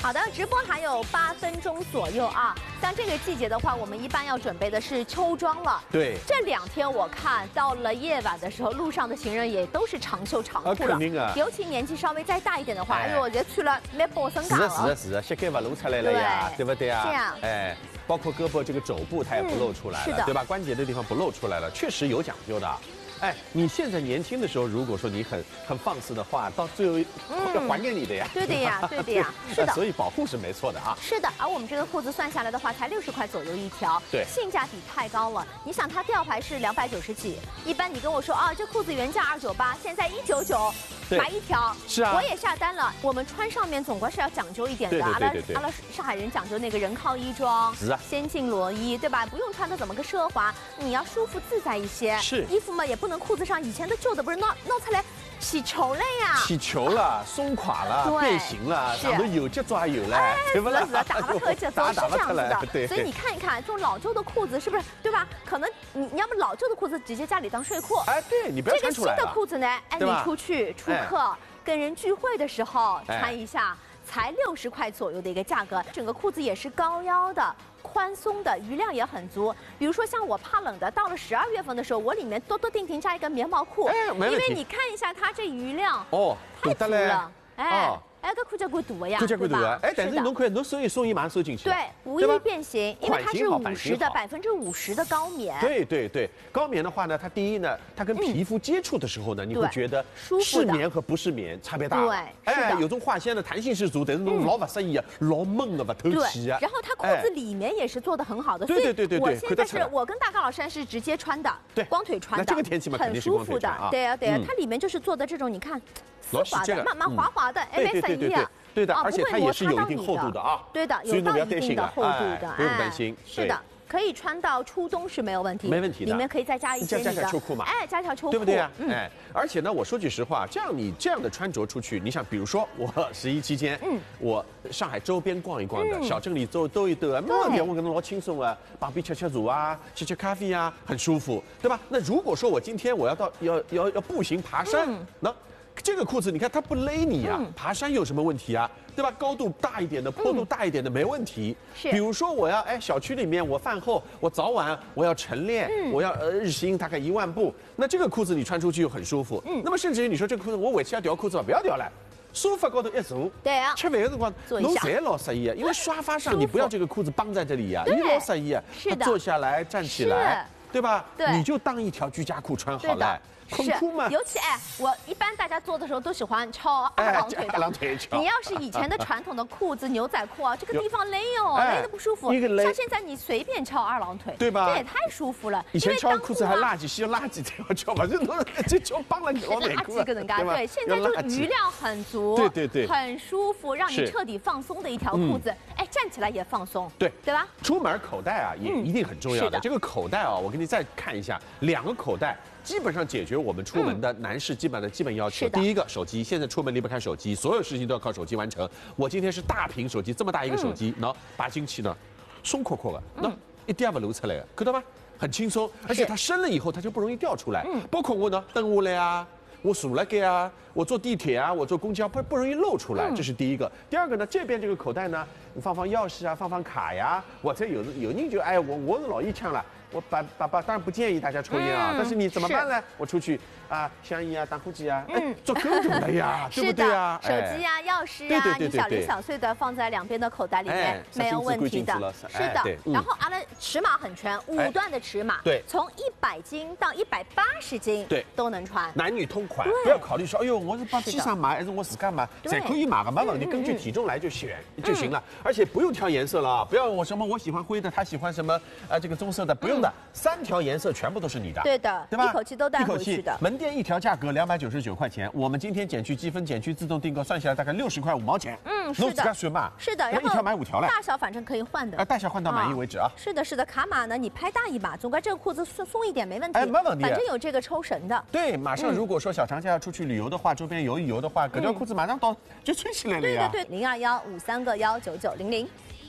好的，直播还有8分钟左右啊。像这个季节的话，我们一般要准备的是秋装了。 对， 这2天我看到了夜晚的时候，路上的行人也都是长袖长裤了。 肯定啊。 尤其年纪稍微再大一点的话，哎呦，这穿了蛮保身感了。 是，膝盖不露出来了呀，对不对啊？ 这样， 哎，包括胳膊这个肘部它也不露出来了，对吧？关节的地方不露出来了，确实有讲究的。哎，你现在年轻的时候，如果说你很放肆的话，到最后要还给你的呀。 对的呀，对的呀，是的。 所以保护是没错的啊。 是的，而我们这个裤子算下来的话，才60块左右一条， 对， 性价比太高了。你想它吊牌是290几，一般你跟我说啊，这裤子原价298，现在199。买一条， 是啊， 我也下单了。我们穿上面总归是要讲究一点的。阿拉上海人讲究那个人靠衣装， 是啊， 先进裸衣，对吧？不用穿的怎么个奢华，你要舒服自在一些。 是， 衣服嘛也不能裤子上以前的旧的不是弄出来起球了呀， 起球了，松垮了，变形了，上头有节奏还有嘞，对不啦？ 是打不脱节奏是这样子的。 对， 所以你看一看这种老旧的裤子是不是对吧？可能你要么老旧的裤子直接家里当睡裤， 哎，对你不要穿出来。 这个新的裤子呢，哎，你出去出课。跟人聚会的时候穿一下，才60块左右的一个价格。整个裤子也是高腰的、宽松的，余量也很足。比如说像我怕冷的，到了12月份的时候，我里面多定定加一个棉毛裤，因为你看一下它这余量， 哦， 太足了，哎。哎，这裤脚够大呀， 对吧？哎，但是侬看，侬收一松一马上收进去， 对，无一变形，因为它是50%的高棉。 对，高棉的话呢，它第一呢，它跟皮肤接触的时候呢，你会觉得是棉和不是棉差别大。 对， 哎，有种化纤的弹性十足，但是那种老不适宜啊，老闷的不透气啊。 然后它裤子里面也是做的很好的， 对。 我现在是我跟大高老师是直接穿的， 对， 光腿穿的， 这个天气嘛， 很舒服的。对啊，它里面就是做的这种，你看。丝滑的，蛮滑滑的，哎，没生意啊。 对的，而且它也是有一定厚度的啊。 对的，有到一定的厚度的， 不用担心。 是的，可以穿到初冬是没有问题， 没问题的。 里面可以再加一些加条秋裤嘛， 哎，加条秋裤， 对不对啊？哎，而且呢，我说句实话，你这样的穿着出去，你想，比如说我11期间，我上海周边逛一逛的，小镇里兜一兜啊，没问题，我可能老轻松啊，旁边吃茶啊，吃咖啡啊，很舒服，对吧？那如果说我今天我要步行爬山，那。这个裤子你看它不勒你啊，爬山有什么问题啊？对吧？高度大一点的，坡度大一点的没问题。 是。 比如说我要小区里面我饭后我早晚我要晨练，我要日行大概1万步，那这个裤子你穿出去又很舒服。那么甚至于你说这个裤子我回去要调裤子吧，不要调了。沙发高头一坐， 对啊， 吃饭的辰光，侬才老适意啊，因为沙发上你不要这个裤子绑在这里呀，你老适意啊， 是的， 坐下来站起来，对吧？ 对， 你就当一条居家裤穿好了。 是，尤其我一般大家做的时候都喜欢超2郎腿的。2郎腿你要是以前的传统的裤子、牛仔裤啊，这个地方勒哦，勒得不舒服。像现在你随便超2郎腿， 对吧？ 这也太舒服了。 以前超裤子还垃圾，需要垃圾才要超，反正都这超帮了老内裤， 对吧？对，现在就余量很足， 对， 很舒服，让你彻底放松的一条裤子。哎，站起来也放松，对吧？ 出门口袋啊，也一定很重要的。这个口袋啊，我给你再看一下，2个口袋。基本上解决我们出门的男士基本要求。第一个，手机，现在出门离不开手机，所有事情都要靠手机完成。我今天是大屏手机，这么大一个手机，把进去呢，松阔阔的，一点也不露出来的，看到吗？很轻松，而且它伸了以后，它就不容易掉出来。包括我呢，蹬下来啊，我坐了盖啊，我坐地铁啊，我坐公交不容易露出来，这是第一个。第二个呢，这边这个口袋呢，你放钥匙啊，放卡呀，我这有人就哎，我是老一腔了。我当然不建议大家抽烟啊，但是你怎么办呢？我出去啊，香烟啊，打火机啊，做够用的呀，对不对啊？ 手机啊，钥匙啊，你小零小碎的放在2边的口袋里面，没有问题的。是的，然后阿拉尺码很全，5段的尺码， 对， 从100斤到180斤， 对， 都能穿， 男女通款，不要考虑说，哎呦，我是帮机上买还是我自己买，侪可以买的，没问题，根据体重来就选就行了，而且不用挑颜色了，不要我喜欢灰的，他喜欢什么这个棕色的，不用。3条颜色全部都是你的， 对的， 对吧？ 一口气都带回去的。 门店1条价格299块钱，我们今天减去积分，减去自动订购，算下来大概60块5毛钱。 是的， 是的，然后 1条买5条了， 大小反正可以换的， 大小换到满意为止啊。 是的，卡码呢，你拍大一码，总归这个裤子松一点没问题。 哎，没问题， 反正有这个抽绳的。 对，马上如果说小长假要出去旅游的话，周边游一游的话，这条裤子马上就穿起来了呀。 对，02153个19900。